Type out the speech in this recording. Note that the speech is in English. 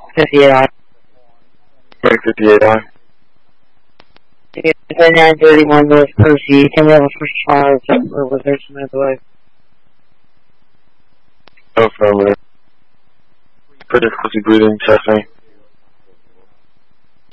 58 on. Break 58 on. 931 North Percy. Can we have a first charge with 13 minutes away? Affirmative. For difficulty breathing, chest pain.